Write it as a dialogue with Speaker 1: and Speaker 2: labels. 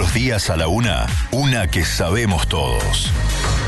Speaker 1: los días a la una que sabemos todos.